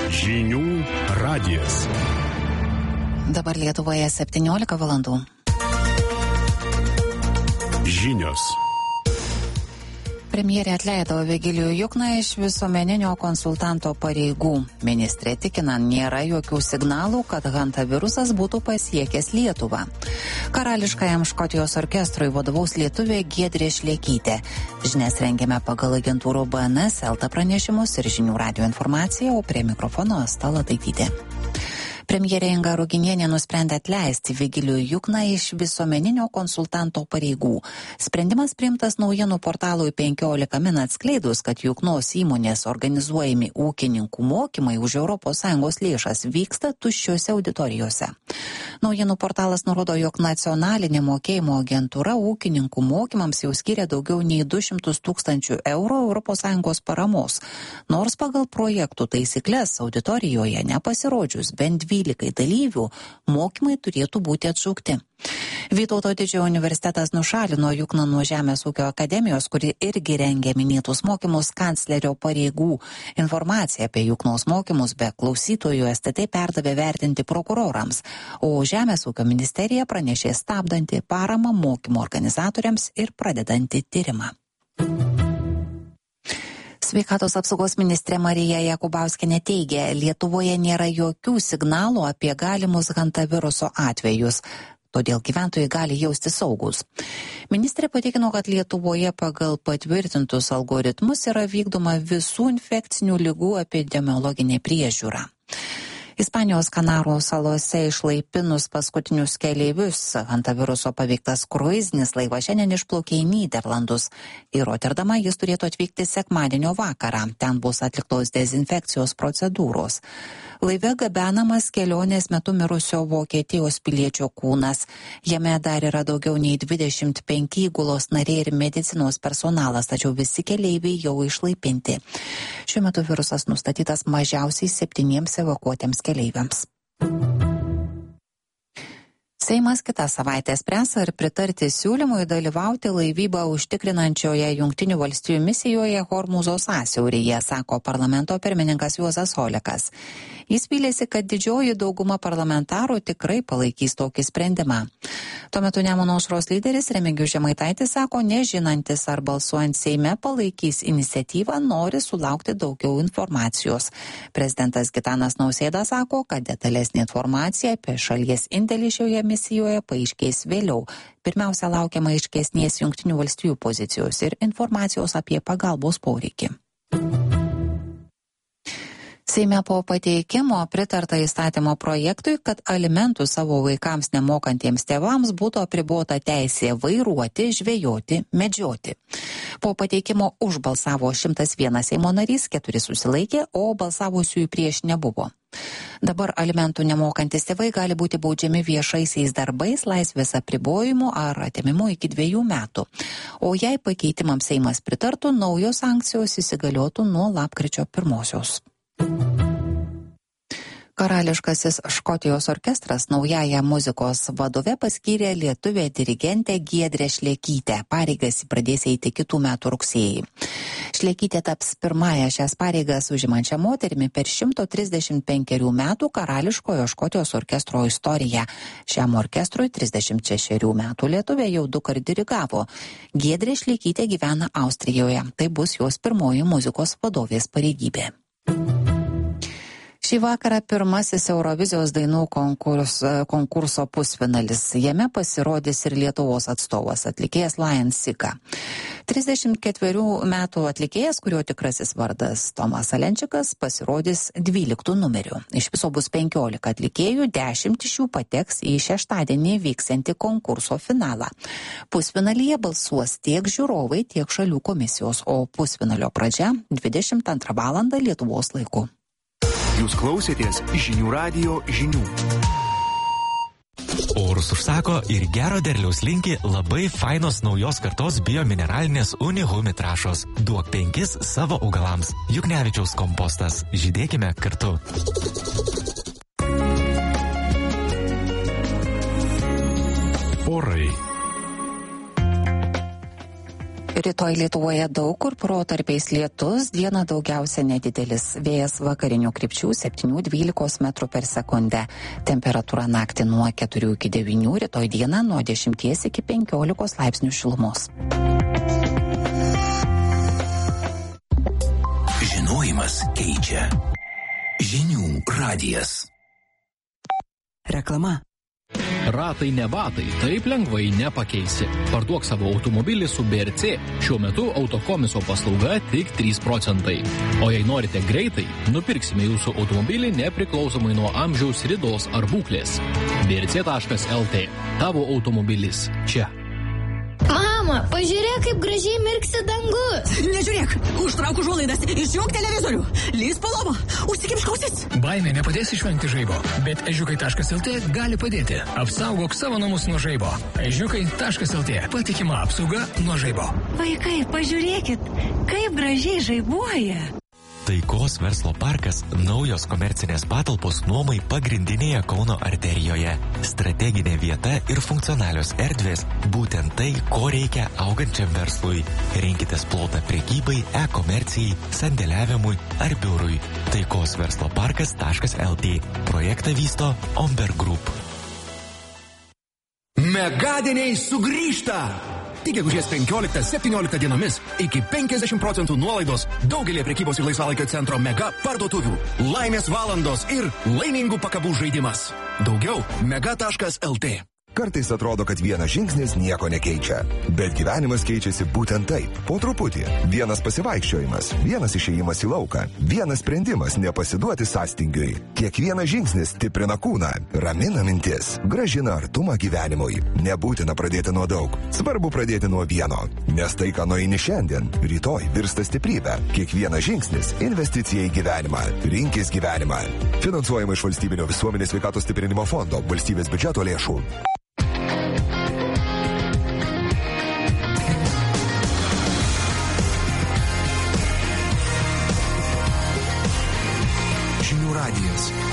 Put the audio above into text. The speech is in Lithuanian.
Žinių radijas. Dabar Lietuvoje 17 valandų. Žinios. Premjerė atleido Vigilijų Jukną iš visuomeninio konsultanto pareigų. Ministrė tikina, nėra jokių signalų, kad hantavirusas būtų pasiekęs Lietuvą. Karališkajam Škotijos orkestrui vadovaus lietuvė Giedrė Šlekytė. Žinias rengiame pagal agentūrų BNS, LT pranešimus ir Žinių radijo informaciją, o prie mikrofono Asta Lataitytė. Premjerė Inga Ruginienė nusprendė atleisti Vigilijų Jukną iš visuomeninio konsultanto pareigų. Sprendimas priimtas naujienų portalui 15 min atskleidus, kad Juknos įmonės organizuojami ūkininkų mokymai už ES lėšas vyksta tuščiose auditorijose. Naujienų portalas nurodo, jog nacionalinė mokėjimo agentūra ūkininkų mokymams jau skiria daugiau nei 200 000 eurų ES paramos, nors pagal projektų taisyklės auditorijoje nepasirodžius bent 12 dalyvių, mokymai turėtų būti atšaukti. Vytauto Didžiojo universitetas nušalino Jukną nuo Žemės ūkio akademijos, kuri irgi rengia minėtus mokymus kanclerio pareigų. Informaciją apie Juknos mokymus be klausytojų STT perdavė vertinti prokurorams, o Žemės ūkio ministerija pranešė stabdanti paramą mokymo organizatoriams ir pradedanti tyrimą. Sveikatos apsaugos ministrė Marija Jakubauskienė teigia, Lietuvoje nėra jokių signalų apie galimus hantaviruso atvejus, todėl gyventojai gali jausti saugus. Ministrė patikino, kad Lietuvoje pagal patvirtintus algoritmus yra vykdoma visų infekcinių ligų epidemiologinė priežiūra. Ispanijos Kanarų salose išlaipinus paskutinius keleivius, hantaviruso paveiktas kruizinis laivas šiandien išplaukė į Nyderlandus. Į Rotterdamą jis turėtų atvykti sekmadienio vakarą. Ten bus atliktos dezinfekcijos procedūros. Laive gabenamas kelionės metu mirusio Vokietijos piliečio kūnas. Jame dar yra daugiau nei 25 įgulos nariai ir medicinos personalas, tačiau visi keleiviai jau išlaipinti. Šiuo metu virusas nustatytas mažiausiai 7 evakuotiems keleiviams. Seimas kitą savaitę spręs, ar pritarti siūlymui dalyvauti laivybą užtikrinančioje Jungtinių valstijų misijoje Hormūzo sąsiauryje, sako parlamento pirmininkas Juozas Olekas. Jis vylėsi, kad didžioji dauguma parlamentarų tikrai palaikys tokį sprendimą. Tuo metu Nemuno aušros lyderis Remigijus Žemaitaitis sako, nežinantis ar balsuojant Seime palaikys iniciatyvą, nori sulaukti daugiau informacijos. Prezidentas Gitanas Nausėda sako, kad detalesnė informacija apie šalies indėlį šioje misijoje paaiškės vėliau. Pirmiausia, laukiama aiškesnės Jungtinių valstijų pozicijos ir informacijos apie pagalbos poreikį. Seime po pateikimo pritarta įstatymo projektui, kad alimentų savo vaikams nemokantiems tėvams būtų apribota teisė vairuoti, žvejoti, medžioti. Po pateikimo už balsavo 101 Seimo narys, 4 susilaikė, o balsavusiųjų prieš nebuvo. Dabar alimentų nemokantis tėvai gali būti baudžiami viešaisiais darbais, laisvės apribojimu ar atėmimu iki 2 metų. O jei pakeitimams Seimas pritartų, naujos sankcijos įsigaliotų nuo lapkričio 1. Karališkasis Škotijos orkestras naująją muzikos vadove paskyrė lietuvė dirigentė Giedrė Šlekytė. Pareigas pradės eiti kitų metų rugsėjį. Šlekytė taps pirmąją šias pareigas užimančią moterimi per 135 metų Karališkojo Škotijos orkestro istoriją. Šiam orkestrui 36 metų lietuvė jau 2 kart dirigavo. Giedrė Šlekytė gyvena Austrijoje. Tai bus jos pirmoji muzikos vadovės pareigybė. Šį vakarą pirmasis Eurovizijos dainų konkurso pusfinalis. Jame pasirodys ir Lietuvos atstovas, atlikėjas Lion Sika. 34 metų atlikėjas, kurio tikrasis vardas Tomas Alenčikas, pasirodys 12 numeriu. Iš viso bus 15 atlikėjų, 10 iš jų pateks į šeštadienį vyksiantį konkurso finalą. Pusfinalyje balsuos tiek žiūrovai, tiek šalių komisijos, o pusfinalio pradžia 22 valandą Lietuvos laiku. Jūs klausėtės Žinių radijo žinių. Orus užsako ir gero derliaus linki labai fainos naujos kartos biomineralinės Unihumi trąšos. Duok 5 savo augalams. Juknevičiaus kompostas. Žydėkime kartu. Orai. Rytoj Lietuvoje daug kur protarpiais lietus, dieną daugiausia nedidelis. Vėjas vakarinių krypčių 7-12 metrų per sekundę. Temperatūra naktį nuo 4 iki 9, rytoj dieną nuo 10 iki 15 laipsnių šilumos. Žinojimas keičia. Žinių radijas. Reklama. Ratai ne batai, taip lengvai nepakeisi. Parduok savo automobilį su BRC. Šiuo metu autokomiso paslauga tik 3%. O jei norite greitai, nupirksime jūsų automobilį nepriklausomai nuo amžiaus, ridos ar būklės. brc.lt. Tavo automobilis čia. Mama, pažiūrėk, kaip gražiai mirksi dangus. Nežiūrėk, užtrauk užuolaidas, išjunk televizorių, lįsk po lova, užsikimšk ausis. Baimė nepadės išvengti žaibo, bet ežiukai.lt gali padėti. Apsaugok savo namus nuo žaibo. Ežiukai.lt. Patikima apsauga nuo žaibo. Vaikai, pažiūrėkit, kaip gražiai žaibuoja. Taikos verslo parkas – naujos komercinės patalpos nuomai pagrindinėje Kauno arterijoje. Strateginė vieta ir funkcionalios erdvės – būtent tai, ko reikia augančiam verslui. Rinkitės plotą prekybai, e-komercijai, sandėliavimui ar biurui. Taikos verslo parkas.lt. Projektą vysto Omber Group. Megadieniai sugrįžta! Tik gegužės 15-17 dienomis iki 50% nuolaidos daugelį prekybos ir laisvalaikio centro mega parduotuvių. Laimės valandos ir laimingų pakabų žaidimas. Daugiau mega.lt. Kartais atrodo, kad vienas žingsnis nieko nekeičia. Bet gyvenimas keičiasi būtent taip, po truputį. Vienas pasivaikščiojimas, vienas išėjimas į lauką, vienas sprendimas nepasiduoti sąstingiui. Kiekvienas žingsnis stiprina kūną, ramina mintis, gražina artumą gyvenimui. Nebūtina pradėti nuo daug, svarbu pradėti nuo vieno. Nes tai, ką nueini šiandien, rytoj virsta stiprybė. Kiekvienas žingsnis – investicija į gyvenimą. Rinkis gyvenimą. Finansuojama iš Valstybinio visuomenės sveikatos stiprinimo fondo, valstybės biudžeto lėšų. Žinių radijas.